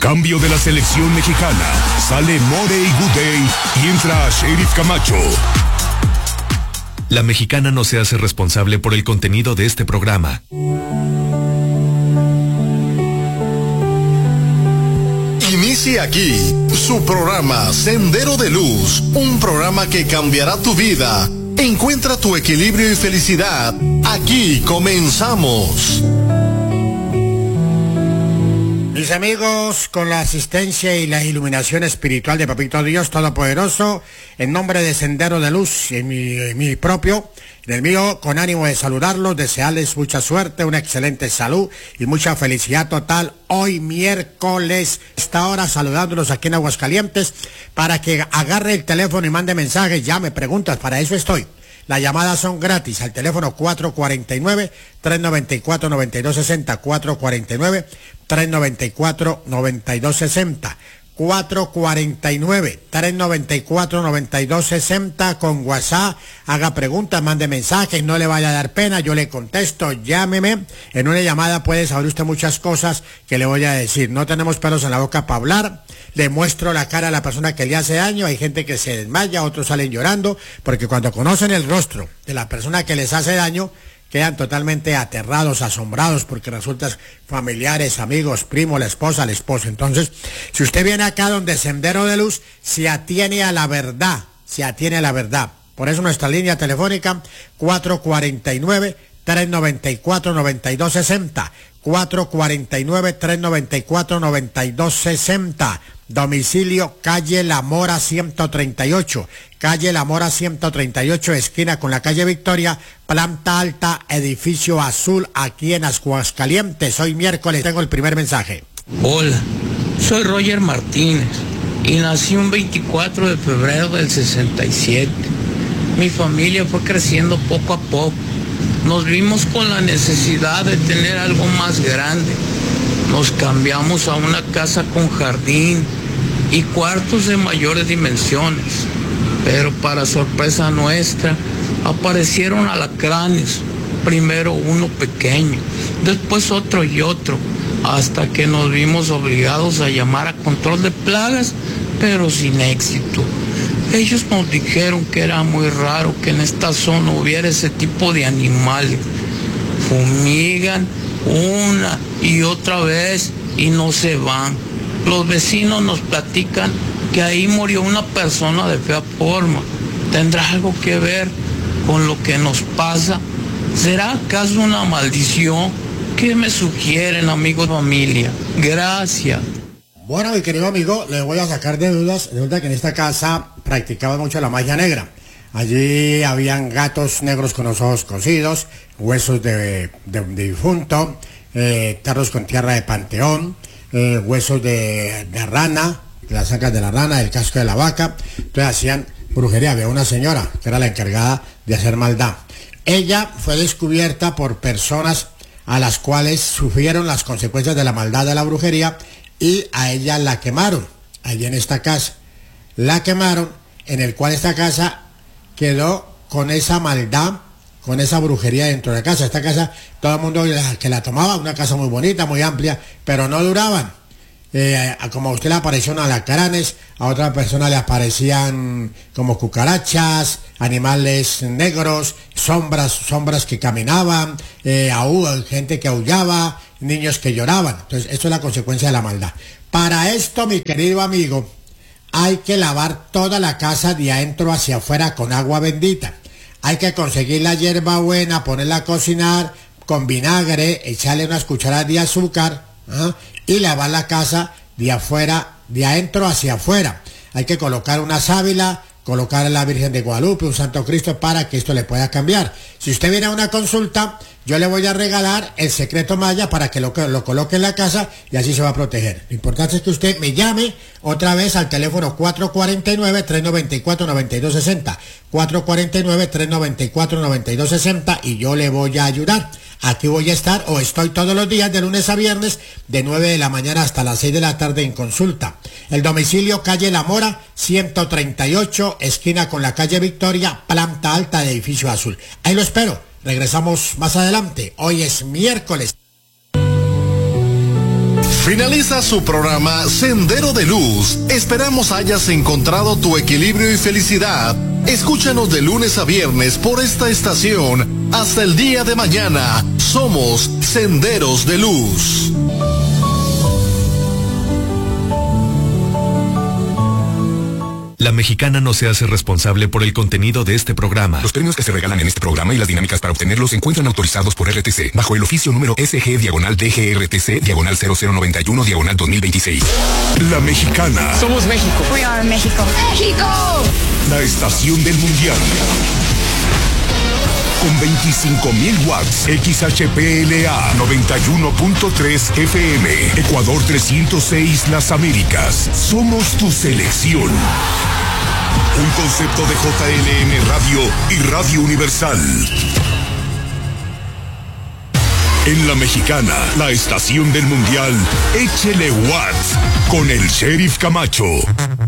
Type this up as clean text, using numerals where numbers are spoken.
cambio de la selección mexicana, sale More y Gudey y entra Sheriff Camacho. La Mexicana no se hace responsable por el contenido de este programa. Inicia aquí su programa Sendero de Luz, un programa que cambiará tu vida. Encuentra tu equilibrio y felicidad. Aquí comenzamos. Mis amigos, con la asistencia y la iluminación espiritual de Papito Dios Todopoderoso, en nombre de Sendero de Luz y mi propio, del mío, con ánimo de saludarlos, desearles mucha suerte, una excelente salud y mucha felicidad total. Hoy miércoles, esta hora saludándolos aquí en Aguascalientes, para que agarre el teléfono y mande mensajes, llame, preguntas, para eso estoy. Las llamadas son gratis al teléfono 449-394-9260, 449-394-9260, 449-394-9260 con WhatsApp. Haga preguntas, mande mensajes, no le vaya a dar pena, yo le contesto, llámeme. En una llamada puede saber usted muchas cosas que le voy a decir. No tenemos pelos en la boca para hablar. Le muestro la cara a la persona que le hace daño. Hay gente que se desmaya, otros salen llorando, porque cuando conocen el rostro de la persona que les hace daño, quedan totalmente aterrados, asombrados, porque resultan familiares, amigos, primos, la esposa, el esposo. Entonces, si usted viene acá donde Sendero de Luz, se atiene a la verdad, se atiene a la verdad. Por eso nuestra línea telefónica 449-394-9260, 449-394-9260. Domicilio calle La Mora 138, calle La Mora 138, esquina con la calle Victoria, planta alta, edificio azul, aquí en Aguascalientes. Hoy miércoles tengo el primer mensaje. Hola, soy Roger Martínez y nací un 24 de febrero del 67. Mi familia fue creciendo poco a poco. Nos vimos con la necesidad de tener algo más grande. Nos cambiamos a una casa con jardín y cuartos de mayores dimensiones, pero para sorpresa nuestra aparecieron alacranes, primero uno pequeño, después otro y otro, hasta que nos vimos obligados a llamar a control de plagas, pero sin éxito. Ellos nos dijeron que era muy raro que en esta zona hubiera ese tipo de animales. Fumigan una y otra vez y no se van. Los vecinos nos platican que ahí murió una persona de fea forma. ¿Tendrá algo que ver con lo que nos pasa? ¿Será acaso una maldición? ¿Qué me sugieren, amigos de familia? Gracias. Bueno, mi querido amigo, le voy a sacar de dudas. Resulta que en esta casa practicaban mucho la magia negra. Allí habían gatos negros con los ojos cosidos, huesos de difunto, tarros con tierra de panteón, huesos de rana, las sacas de la rana, el casco de la vaca. Entonces hacían brujería. Había una señora que era la encargada de hacer maldad. Ella fue descubierta por personas a las cuales sufrieron las consecuencias de la maldad de la brujería, y a ella la quemaron allí en esta casa. La quemaron, en el cual esta casa quedó con esa maldad, con esa brujería dentro de la casa. Esta casa, todo el mundo que la tomaba, una casa muy bonita, muy amplia, pero no duraban. Como a usted le aparecieron alacranes, a otra persona le aparecían como cucarachas, animales negros, sombras que caminaban, gente que aullaba, niños que lloraban. Entonces, esto es la consecuencia de la maldad. Para esto, mi querido amigo, hay que lavar toda la casa de adentro hacia afuera con agua bendita. Hay que conseguir la hierba buena, ponerla a cocinar con vinagre, echarle unas cucharadas de azúcar, y lavar la casa de afuera, de adentro hacia afuera. Hay que colocar una sábila, colocar a la Virgen de Guadalupe, un Santo Cristo, para que esto le pueda cambiar. Si usted viene a una consulta, yo le voy a regalar el secreto maya para que lo coloque en la casa y así se va a proteger. Lo importante es que usted me llame otra vez al teléfono 449-394-9260, 449-394-9260, y yo le voy a ayudar. Aquí voy a estar, o estoy todos los días de lunes a viernes, de 9 de la mañana hasta las 6 de la tarde en consulta. El domicilio calle La Mora 138, esquina con la calle Victoria, planta alta de edificio azul. Ahí lo espero. Regresamos más adelante. Hoy es miércoles. Finaliza su programa Sendero de Luz. Esperamos hayas encontrado tu equilibrio y felicidad. Escúchanos de lunes a viernes por esta estación. Hasta el día de mañana. Somos Senderos de Luz. La Mexicana no se hace responsable por el contenido de este programa. Los premios que se regalan en este programa y las dinámicas para obtenerlos se encuentran autorizados por RTC, bajo el oficio número SG/DGRTC/0091/2026. La Mexicana. Somos México. We are México. ¡México! La estación del mundial. Con 25.000 watts, XHPLA 91.3 FM, Ecuador 306 Las Américas. Somos tu selección. Un concepto de JLM Radio y Radio Universal. En La Mexicana, la estación del mundial, échele watts con el Sheriff Camacho.